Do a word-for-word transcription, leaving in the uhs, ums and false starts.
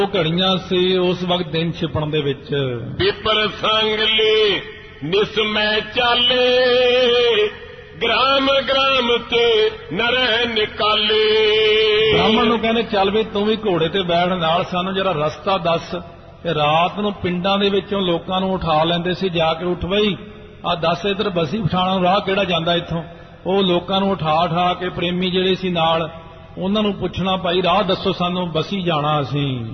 ਘੜੀਆਂ ਸੀ ਉਸ ਵਕਤ ਦਿਨ ਛਿਪਣ ਦੇ ਵਿੱਚ। ਵਿਪਰ ਸੰਗ ਲੇ ਨਿਸਮੈ ਚਾਲੇ, ਗ੍ਰਾਮ ਗ੍ਰਾਮ ਤੇ ਨਰਹਿ ਨਿਕਾਲੇ। ਬ੍ਰਾਹਮਣ ਨੂੰ ਕਹਿੰਦੇ ਚੱਲ ਵੀ ਤੂੰ ਵੀ ਘੋੜੇ ਤੇ ਬੈਠ, ਨਾਲ ਸਾਨੂੰ ਜਰਾ ਰਸਤਾ ਦੱਸ। ਤੇ ਰਾਤ ਨੂੰ ਪਿੰਡਾਂ ਦੇ ਵਿੱਚੋਂ ਲੋਕਾਂ ਨੂੰ ਉਠਾ ਲੈਂਦੇ ਸੀ, ਜਾ ਕੇ ਉੱਠ ਬਈ ਆ ਦੱਸ ਇੱਧਰ ਬਸੀ ਪਠਾਣਾ ਨੂੰ ਰਾਹ ਕਿਹੜਾ ਜਾਂਦਾ ਇੱਥੋਂ। ਉਹ ਲੋਕਾਂ ਨੂੰ ਉਠਾ ਉਠਾ ਕੇ ਪ੍ਰੇਮੀ ਜਿਹੜੇ ਸੀ ਨਾਲ ਉਹਨਾਂ ਨੂੰ ਪੁੱਛਣਾ, ਭਾਈ ਰਾਹ ਦੱਸੋ ਸਾਨੂੰ, ਬਸੀ ਜਾਣਾ ਅਸੀਂ।